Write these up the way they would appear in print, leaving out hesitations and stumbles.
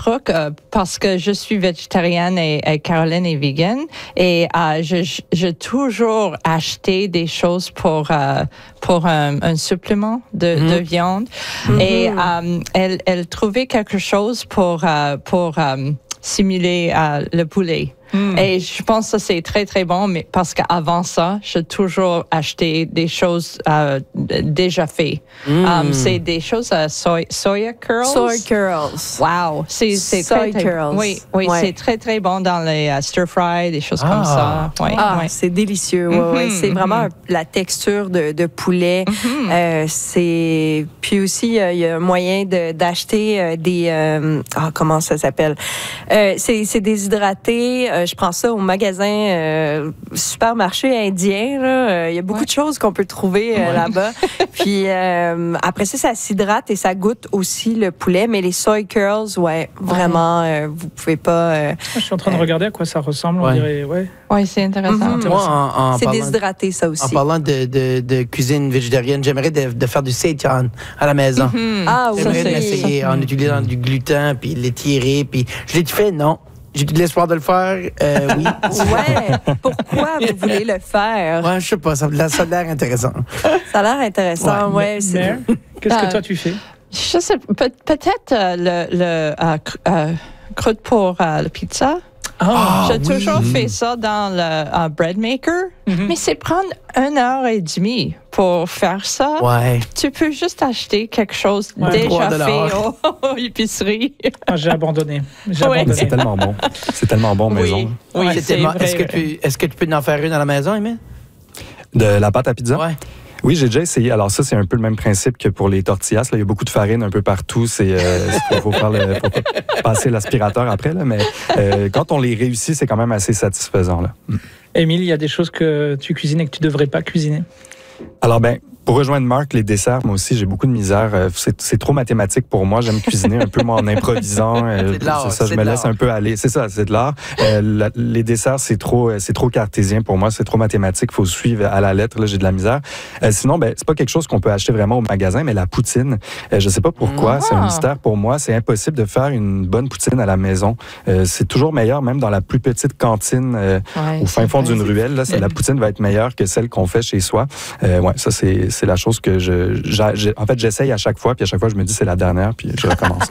truc parce que je suis végétarienne et Caroline est vegan et j'ai toujours acheté des choses pour un supplément de viande et elle trouvait quelque chose pour simuler le poulet. Et je pense que c'est très, très bon, mais parce qu'avant ça, j'ai toujours acheté des choses déjà faites. C'est des choses soya curls. Soy curls. Wow! C'est soy très, curls. Oui, c'est très, très bon dans les stir-fry, des choses comme ça. Oui, c'est délicieux. C'est vraiment la texture de poulet. Puis aussi, il y a un moyen d'acheter des... comment ça s'appelle? C'est déshydraté. Je prends ça au magasin supermarché indien. Il y a beaucoup de choses qu'on peut trouver là-bas. Puis après ça s'hydrate et ça goûte aussi le poulet. Mais les soy curls, vraiment, vous pouvez pas... Je suis en train de regarder à quoi ça ressemble. On dirait, Oui, c'est intéressant. Moi, c'est déshydraté, ça aussi. En parlant de cuisine végétarienne, j'aimerais de faire du seitan à la maison. J'aimerais l'essayer en utilisant du gluten, puis l'étirer. Puis je l'ai fait, non. J'ai de l'espoir de le faire, oui. Pourquoi vous voulez le faire? Je sais pas, ça a l'air intéressant. Ça a l'air intéressant, Mais, qu'est-ce que toi tu fais? Je sais, peut-être le croûte pour la pizza. J'ai toujours fait ça dans le bread maker, mais c'est prendre 1h30 pour faire ça. Tu peux juste acheter quelque chose déjà fait aux épiceries. J'ai abandonné. C'est tellement bon. C'est tellement bon maison. Oui, est-ce que tu peux en faire une à la maison, Emile? De la pâte à pizza? Oui, j'ai déjà essayé. Alors ça, c'est un peu le même principe que pour les tortillas. Là, il y a beaucoup de farine un peu partout. Il faut passer l'aspirateur après. Là, mais quand on les réussit, c'est quand même assez satisfaisant. Là. Émile, il y a des choses que tu cuisines et que tu ne devrais pas cuisiner? Alors, pour rejoindre Marc, les desserts, moi aussi, j'ai beaucoup de misère. C'est trop mathématique pour moi. J'aime cuisiner un peu, moi, en improvisant. C'est ça, je me laisse un peu aller. C'est ça, c'est de l'art. Les desserts, c'est trop cartésien pour moi. C'est trop mathématique. Il faut suivre à la lettre. Là, j'ai de la misère. Sinon, c'est pas quelque chose qu'on peut acheter vraiment au magasin, mais la poutine, je sais pas pourquoi. C'est un mystère pour moi. C'est impossible de faire une bonne poutine à la maison. C'est toujours meilleur, même dans la plus petite cantine au fin fond d'une ruelle. Là, la poutine va être meilleure que celle qu'on fait chez soi. Ça, c'est la chose que en fait, j'essaye à chaque fois, puis à chaque fois, je me dis c'est la dernière, puis je recommence.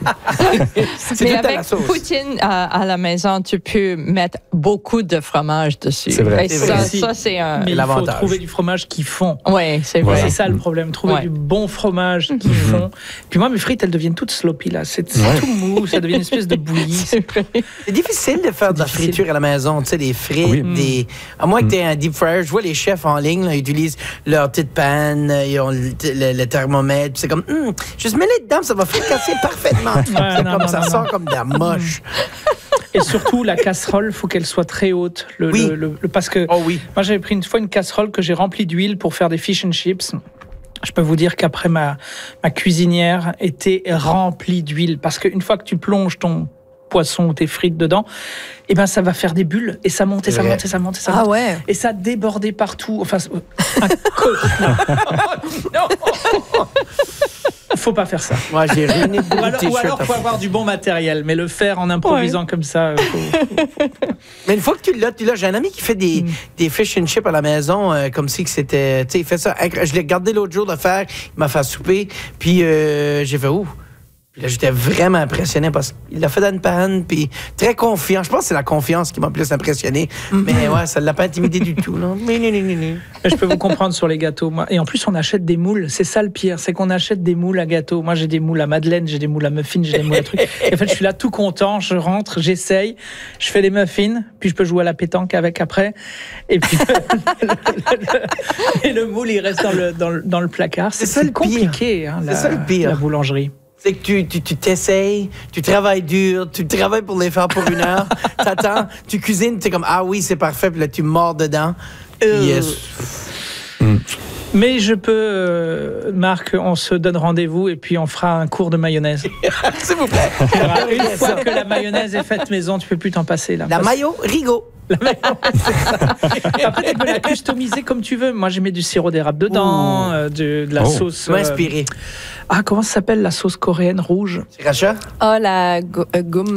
Mais avec poutine à la maison, tu peux mettre beaucoup de fromage dessus. C'est vrai. Et ça, c'est un Mais il faut trouver du fromage qui fond. Oui, c'est vrai. C'est ça le problème, trouver du bon fromage qui fond. Puis moi, mes frites, elles deviennent toutes sloppy, là. C'est tout mou, ça devient une espèce de bouillie. C'est difficile de faire de la friture à la maison, tu sais, des frites, à moins que tu aies un deep fryer. Je vois les chefs en ligne, là, ils utilisent leur petite panne, ils ont le thermomètre. C'est comme, juste mets-les dedans, ça va fricasser parfaitement. Ça sort comme de la moche. Et surtout, la casserole, il faut qu'elle soit très haute. Parce que moi, j'avais pris une fois une casserole que j'ai remplie d'huile pour faire des fish and chips. Je peux vous dire qu'après, ma cuisinière était remplie d'huile. Parce qu'une fois que tu plonges ton poisson ou tes frites dedans, ça va faire des bulles et ça monte et ça monte et ça monte et ça monte. Et ça débordait partout. Enfin, un cauchemar. Non. Faut pas faire ça. Moi, j'ai ruiné beaucoup de t-shirts. Ou alors, faut avoir du bon matériel, mais le faire en improvisant comme ça. Mais une fois que tu l'as, j'ai un ami qui fait des fish and chips à la maison, comme si que c'était, tu sais, il fait ça. Je l'ai regardé l'autre jour le faire, il m'a fait souper, puis j'ai fait ouh. Puis là, j'étais vraiment impressionné parce qu'il l'a fait dans une panne, puis très confiant. Je pense que c'est la confiance qui m'a plus impressionné. Mais ça ne l'a pas intimidé du tout. Non. Mais je peux vous comprendre sur les gâteaux. Moi. Et en plus, on achète des moules. C'est ça le pire, c'est qu'on achète des moules à gâteaux. Moi, j'ai des moules à madeleine, j'ai des moules à muffins, j'ai des moules à trucs. Et en fait, je suis là tout content, je rentre, j'essaye, je fais les muffins, puis je peux jouer à la pétanque avec après. Et puis, le moule, il reste dans le placard. C'est compliqué, hein, c'est ça le pire. La boulangerie. C'est que tu t'essayes, tu travailles dur, tu travailles pour les faire pour 1 heure, t'attends, tu cuisines, tu es comme, ah oui, c'est parfait, puis là, tu mords dedans. Yes. Mais je peux, Marc, on se donne rendez-vous et puis on fera un cours de mayonnaise. S'il vous plaît. Une fois que la mayonnaise est faite maison, tu peux plus t'en passer. Là, la mayo, rigo. Après, tu peux la customiser comme tu veux. Moi, j'ai mis du sirop d'érable dedans, de la sauce. Inspiré. Comment ça s'appelle la sauce coréenne rouge? C'est Racha? La goum.